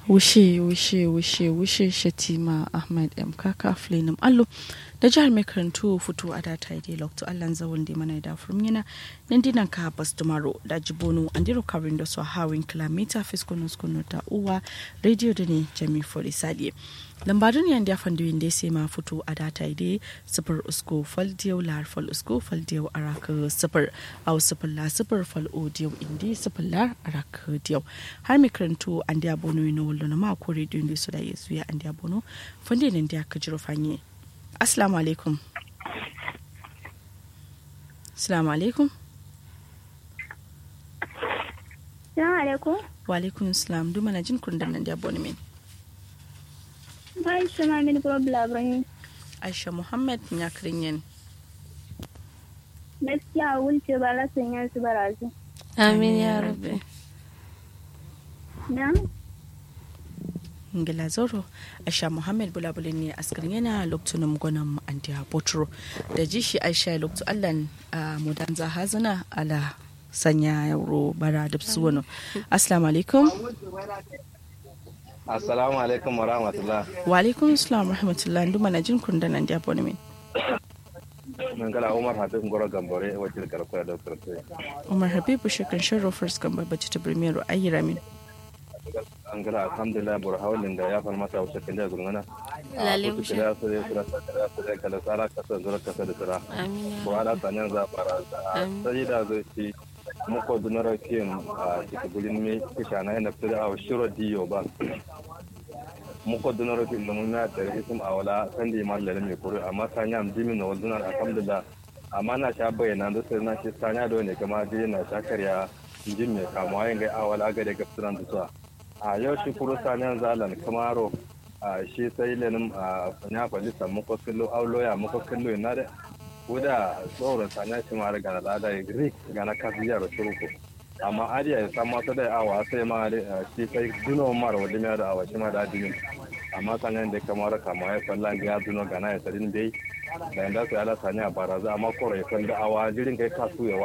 wushe shatima ahmed m kaka flenim allo da jihar mai karantu fito a data ide lokto allan zawon da mana da furmina nan dinan ka bas tomorrow da jibono andiro karin da so hawin kilomita fiskunus ta uwa radio da ne jami for isali lambarin yan da fandu yin da sai ma fito a data ide sifir usko faldiyo lar fal usko faldiyo araka sifir au sifir la sifir fal odiyo indi sifir lar araka diyo har mai karantu an da bono na wallo na ma ko radio da su da yesu ya an da bono fande nan da ka jiro fanye. Assalamu alaikum. Assalamu alaikum. Assalamu alaikum. Wa alaikum assalam. Duma na jin kun nan da abonement. Aisha Muhammad problem. Aisha Muhammad ya kirinyen. Gaskiya wulce ba la sanya su barazu. Amin ya rabbi. Na? Ngila zoro Aisha Muhammad bulabulin ne askarin yana loktunan gwanan antiya potro da jishi Aisha loktu allan mudan zahazana ala sanya yauro bara da su wani. Assalamu alaikum. Assalamu alaikum wa rahmatullah. Wa alaikum assalam wa rahmatullah. Nduma na jin kun da nan da abonement. Mun kala Umar Habib Ngoro Gambore wakil karkara da karkara. Umar Habibu shekan sharro first gamba bace ta premier ayyira min. An gara alhamdulillah burhawalin da ya farmata wasu kan da zurmana lalle wuce da su da kala sara kasa zura kasa da sura ko ala tanyan za fara sai da zai ci muko dunara kin a cikin gulin me kisha na yana fita a shiro diyo ba muko dunara kin mun na da isum awala san da mallalle me kore amma sanya am dimin na wadunar alhamdulillah amma na sha bayyana da sai na shi sanya da ne kuma dai na shakarya jin me kamuwa yin ga awala ga daga fitan da a yau shi kuro sanin zalan kamaro a shi sai lenin a sanya kwalisa muka kallo auloya muka kallo yana da kuda tsoron sanya shi ma daga al'ada ya greek ga na kafiyar turku amma ariya ya samu wasu da awa sai ma shi sai duno mara wadda mai da awa shi ma da adinin amma sanya da kamar kama ya falla ya duno gana ya sarin dai da yanda su ala sanya baraza amma koro ya falla awa jirin kai kasu ya